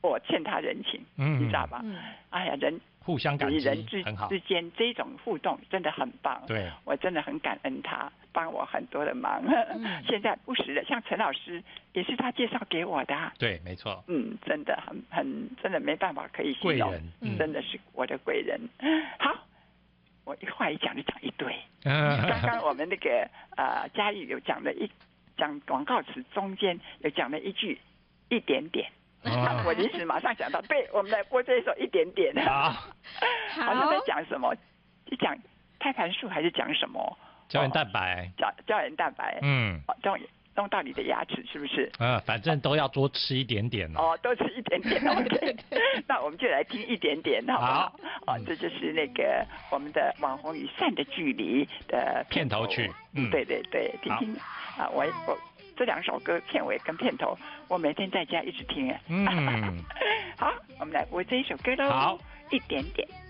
我欠他人情，你知道吧？哎呀，人互相感激， 人很好之间这种互动真的很棒。 对， 我真的很感恩他，帮我很多的忙。现在不时的，像陈老师也是他介绍给我的。 对，没错。 真的真的没办法可以形容， 贵人， 真的是我的贵人。好，我一话一讲就讲一堆。刚刚我们那个嘉义有讲广告词中间有讲了一句一点点。我临时马上想到，对，我们来播这一首一点点。好像在讲什么？是讲胎盘素还是讲什么？ 胶原蛋白。 胶原蛋白。弄到你的牙齿是不是？ 反正都要多吃一点点多吃一点点。OK， 那我们就来听一点点，好不好？这就是那个我们的《网红与善的距离》的片头曲。 对对对，听听我这2首歌片尾跟片头，我每天在家一直听。好，我们来播这一首歌喽。 好， 一点点。